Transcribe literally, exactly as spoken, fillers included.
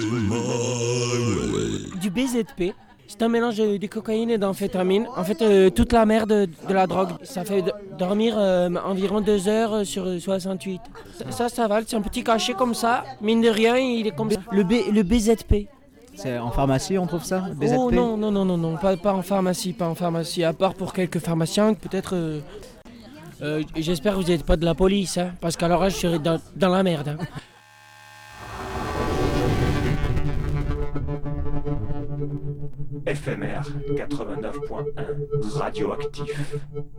Du B Z P. C'est un mélange de, de cocaïne et d'amphétamine. En fait, euh, toute la merde de, de la drogue. Ça fait d- dormir euh, environ deux heures sur soixante-huit. Ça, ça va, c'est un petit cachet comme ça. Mine de rien, il est comme ça. Le, B, le B Z P. C'est en pharmacie, on trouve ça B Z P? Oh non, non, non, non, non, pas, pas en pharmacie, pas en pharmacie. À part pour quelques pharmaciens, peut-être... Euh, euh, j'espère que vous n'êtes pas de la police, hein, parce qu'alors là, je serais dans, dans la merde. Hein. F M R quatre-vingt-neuf point un, radioactif.